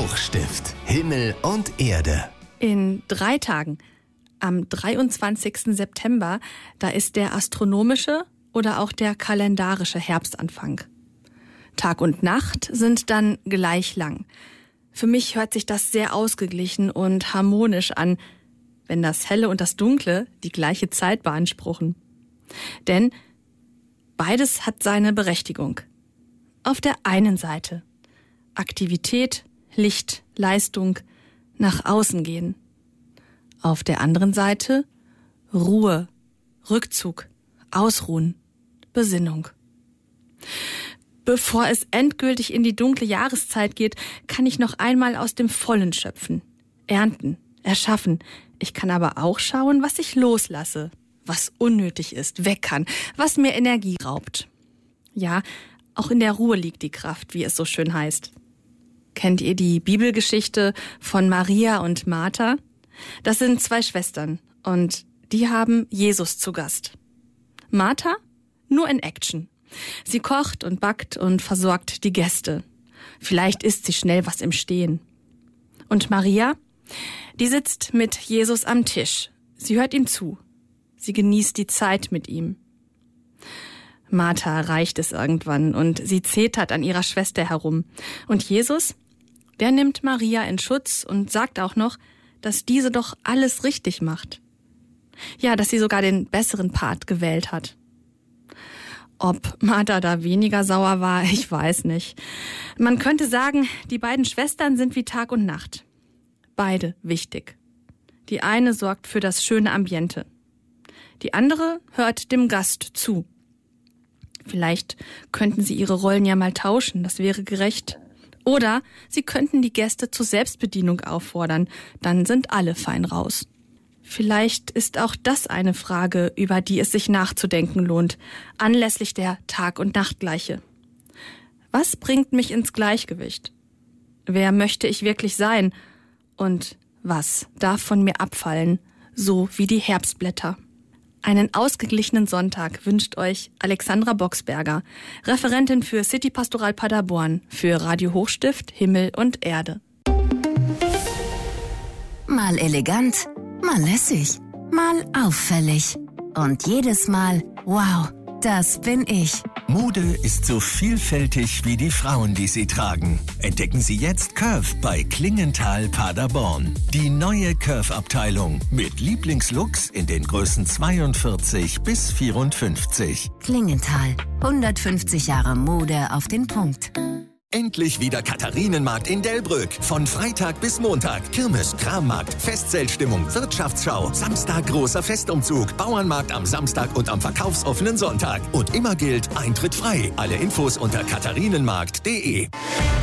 Hochstift, Himmel und Erde. In 3 Tagen, am 23. September, da ist der astronomische oder auch der kalendarische Herbstanfang. Tag und Nacht sind dann gleich lang. Für mich hört sich das sehr ausgeglichen und harmonisch an, wenn das Helle und das Dunkle die gleiche Zeit beanspruchen. Denn beides hat seine Berechtigung. Auf der einen Seite Aktivität, Licht, Leistung, nach außen gehen. Auf der anderen Seite Ruhe, Rückzug, Ausruhen, Besinnung. Bevor es endgültig in die dunkle Jahreszeit geht, kann ich noch einmal aus dem Vollen schöpfen, ernten, erschaffen. Ich kann aber auch schauen, was ich loslasse, was unnötig ist, weg kann, was mir Energie raubt. Ja, auch in der Ruhe liegt die Kraft, wie es so schön heißt. Kennt ihr die Bibelgeschichte von Maria und Martha? Das sind 2 Schwestern und die haben Jesus zu Gast. Martha nur in Action. Sie kocht und backt und versorgt die Gäste. Vielleicht isst sie schnell was im Stehen. Und Maria, die sitzt mit Jesus am Tisch. Sie hört ihm zu. Sie genießt die Zeit mit ihm. Martha reicht es irgendwann und sie zetert an ihrer Schwester herum. Und Jesus, der nimmt Maria in Schutz und sagt auch noch, dass diese doch alles richtig macht. Ja, dass sie sogar den besseren Part gewählt hat. Ob Martha da weniger sauer war, ich weiß nicht. Man könnte sagen, die beiden Schwestern sind wie Tag und Nacht. Beide wichtig. Die eine sorgt für das schöne Ambiente. Die andere hört dem Gast zu. Vielleicht könnten sie ihre Rollen ja mal tauschen, das wäre gerecht. Oder sie könnten die Gäste zur Selbstbedienung auffordern, dann sind alle fein raus. Vielleicht ist auch das eine Frage, über die es sich nachzudenken lohnt, anlässlich der Tag- und Nachtgleiche. Was bringt mich ins Gleichgewicht? Wer möchte ich wirklich sein? Und was darf von mir abfallen, so wie die Herbstblätter? Einen ausgeglichenen Sonntag wünscht euch Alexandra Boxberger, Referentin für City Pastoral Paderborn, für Radio Hochstift, Himmel und Erde. Mal elegant, mal lässig, mal auffällig. Und jedes Mal, wow, das bin ich. Mode ist so vielfältig wie die Frauen, die sie tragen. Entdecken Sie jetzt Curve bei Klingenthal Paderborn. Die neue Curve-Abteilung mit Lieblingslooks in den Größen 42 bis 54. Klingenthal, 150 Jahre Mode auf den Punkt. Endlich wieder Katharinenmarkt in Delbrück. Von Freitag bis Montag. Kirmes, Krammarkt, Festzeltstimmung, Wirtschaftsschau. Samstag großer Festumzug. Bauernmarkt am Samstag und am verkaufsoffenen Sonntag. Und immer gilt, Eintritt frei. Alle Infos unter katharinenmarkt.de.